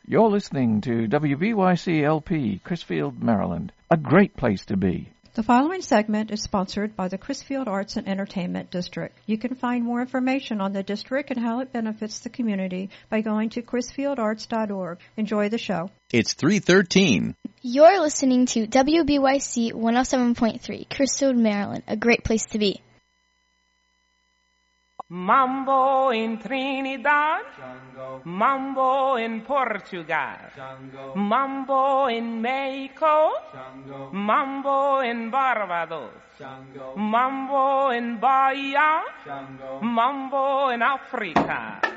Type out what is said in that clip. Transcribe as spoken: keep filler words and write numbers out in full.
You're listening to W B Y C L P, Crisfield, Maryland. A great place to be. The following segment is sponsored by the Crisfield Arts and Entertainment District. You can find more information on the district and how it benefits the community by going to crisfield arts dot org. Enjoy the show. It's three thirteen. You're listening to W B Y C one oh seven point three, Crisfield, Maryland. A great place to be. Mambo in Trinidad, Django. Mambo in Portugal, Django. Mambo in Mexico, Django. Mambo in Barbados, Django. Mambo in Bahia, Django. Mambo in Africa.